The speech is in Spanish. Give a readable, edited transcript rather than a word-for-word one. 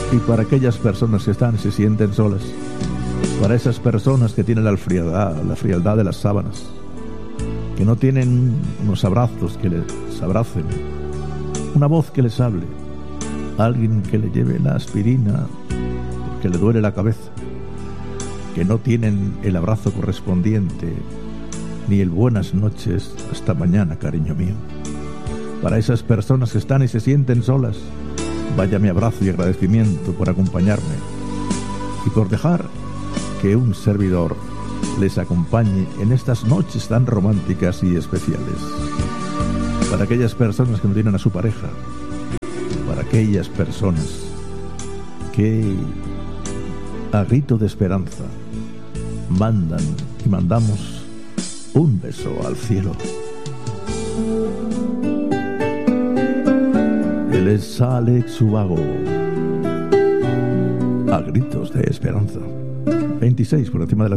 Y para aquellas personas que están y se sienten solas, para esas personas que tienen la frialdad de las sábanas, que no tienen unos abrazos que les abracen, una voz que les hable, alguien que le lleve la aspirina porque le duele la cabeza, que no tienen el abrazo correspondiente ni el buenas noches, hasta mañana, cariño mío. Para esas personas que están y se sienten solas, vaya mi abrazo y agradecimiento por acompañarme y por dejar que un servidor les acompañe en estas noches tan románticas y especiales. Para aquellas personas que no tienen a su pareja, para aquellas personas que a grito de esperanza mandan y mandamos un beso al cielo. Él es Alex Ubago, a gritos de esperanza. 26 por encima de la